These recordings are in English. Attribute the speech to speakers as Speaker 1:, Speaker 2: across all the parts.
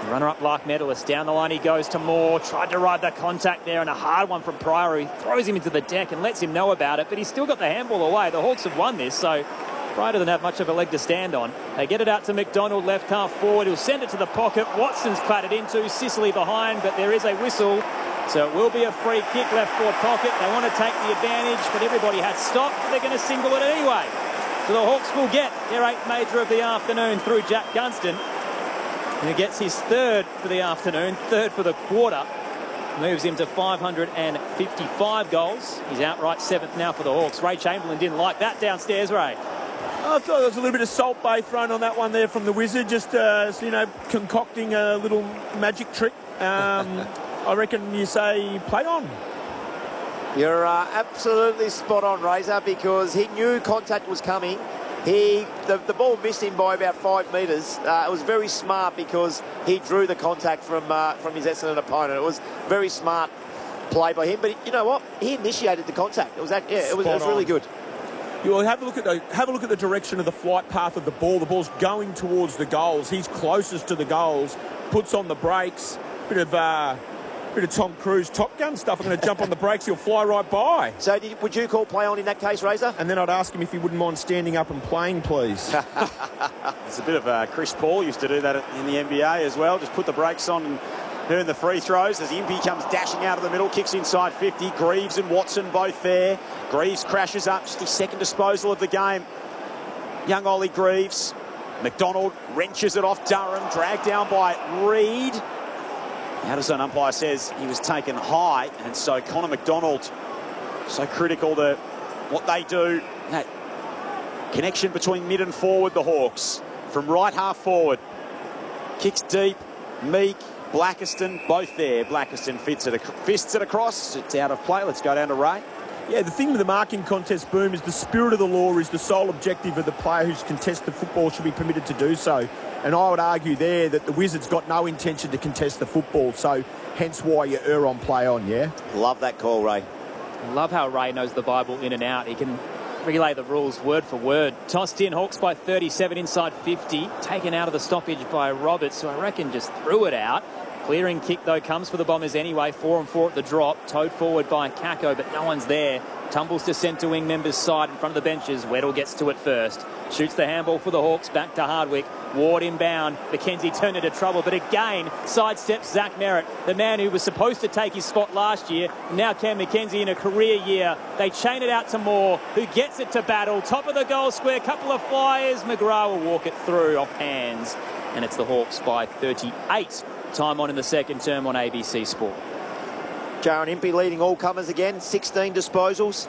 Speaker 1: Runner-up Lark medalist. Down the line he goes to Moore. Tried to ride the contact there, and a hard one from Pryor. He throws him into the deck and lets him know about it, but he's still got the handball away. The Hawks have won this, so Pryor doesn't have much of a leg to stand on. They get it out to McDonald, left half forward. He'll send it to the pocket. Watson's clattered into. Sicily behind, but there is a whistle. So it will be a free kick, left forward pocket. They want to take the advantage, but everybody had stopped. They're going to single it anyway. So the Hawks will get their 8th major of the afternoon through Jack Gunston. And he gets his 3rd for the afternoon, 3rd for the quarter. Moves him to 555 goals. He's outright 7th now for the Hawks. Ray Chamberlain didn't like that downstairs, Ray.
Speaker 2: I thought there was a little bit of Salt Bay thrown on that one there from the Wizard, just, concocting a little magic trick. I reckon you say play on.
Speaker 3: You're absolutely spot on, Razor, because he knew contact was coming. The ball missed him by about 5 metres. It was very smart because he drew the contact from his Essendon opponent. It was very smart play by him. But you know what? He initiated the contact. It was really good.
Speaker 2: You'll have a look at the direction of the flight path of the ball. The ball's going towards the goals. He's closest to the goals. Puts on the brakes. Bit of Tom Cruise Top Gun stuff. I'm going to jump on the brakes. He'll fly right by.
Speaker 3: So would you call play on in that case, Razor?
Speaker 2: And then I'd ask him if he wouldn't mind standing up and playing, please.
Speaker 4: It's a bit of Chris Paul used to do that in the NBA as well. Just put the brakes on and earn the free throws as Impey comes dashing out of the middle, kicks inside 50. Greaves and Watson both there. Greaves crashes up, just his 2nd disposal of the game. Young Ollie Greaves. McDonald wrenches it off Durham, dragged down by Reid. The Addison umpire says he was taken high, and so Connor McDonald, so critical to what they do. That connection between mid and forward, the Hawks. From right half forward. Kicks deep. Meek, Blackiston, both there. Blackiston fists it across. It's out of play. Let's go down to Ray.
Speaker 2: Yeah, the thing with the marking contest, Boom, is the spirit of the law is the sole objective of the player who's contested football should be permitted to do so. And I would argue there that the Wizards got no intention to contest the football, so hence why you err on play on, yeah?
Speaker 3: Love that call, Ray.
Speaker 1: Love how Ray knows the Bible in and out. He can relay the rules word for word. Tossed in, Hawks by 37 inside 50. Taken out of the stoppage by Roberts, who I reckon just threw it out. Clearing kick, though, comes for the Bombers anyway. 4-on-4 at the drop. Towed forward by Kako, but no one's there. Tumbles to centre wing members' side in front of the benches. Weddle gets to it first. Shoots the handball for the Hawks. Back to Hardwick. Ward inbound. McKenzie turned into trouble, but again sidesteps Zach Merritt, the man who was supposed to take his spot last year. Now Cam McKenzie in a career year. They chain it out to Moore, who gets it to Battle. Top of the goal square. Couple of flyers. McGrath will walk it through off hands. And it's the Hawks by 38. Time on in the second term on ABC Sport.
Speaker 3: Jaron Impey leading all comers again, 16 disposals.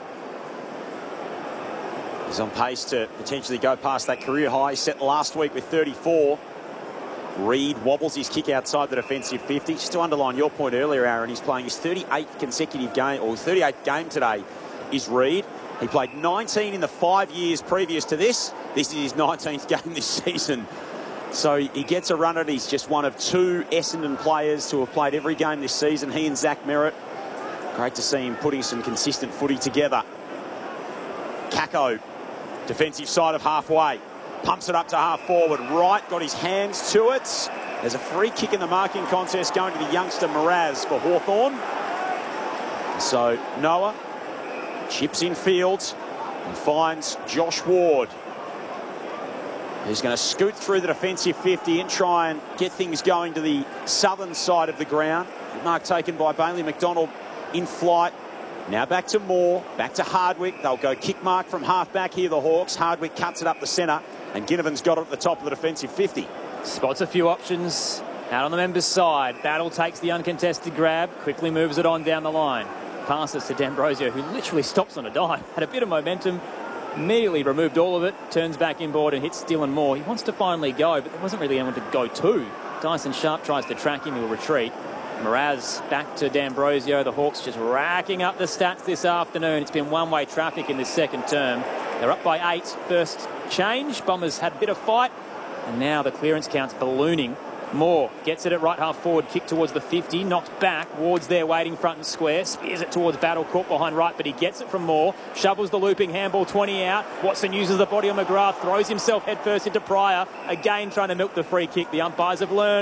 Speaker 4: He's on pace to potentially go past that career high set last week with 34. Reid wobbles his kick outside the defensive 50. Just to underline your point earlier, Aaron, he's playing his 38th consecutive game, or 38th game today, is Reid. He played 19 in the 5 years previous to this. This is his 19th game this season. So he gets a run at it. He's just one of 2 Essendon players to have played every game this season. He and Zach Merritt. Great to see him putting some consistent footy together. Kako, defensive side of halfway. Pumps it up to half forward. Wright got his hands to it. There's a free kick in the marking contest going to the youngster Mraz for Hawthorn. So Noah chips in field and finds Josh Ward. He's going to scoot through the defensive 50 and try and get things going to the southern side of the ground. Mark taken by Bailey McDonald in flight. Now back to Moore, back to Hardwick. They'll go kick mark from half back here, the Hawks. Hardwick cuts it up the centre, and Ginnivan's got it at the top of the defensive 50.
Speaker 1: Spots a few options out on the members' side. Battle takes the uncontested grab, quickly moves it on down the line. Passes to D'Ambrosio, who literally stops on a dime. Had a bit of momentum. Immediately removed all of it, turns back inboard and hits Dylan Moore. He wants to finally go, but there wasn't really anyone to go to. Dyson Sharp tries to track him, he'll retreat. Mraz back to D'Ambrosio. The Hawks just racking up the stats this afternoon. It's been one-way traffic in this second term. They're up by 8. First change. Bombers had a bit of fight, and now the clearance count's ballooning. Moore gets it at right half forward, kick towards the 50, knocked back. Ward's there waiting front and square, spears it towards Battle, caught behind right, but he gets it from Moore, shovels the looping handball 20 out. Watson uses the body on McGrath, throws himself headfirst into Pryor, again trying to milk the free kick. The umpires have learned.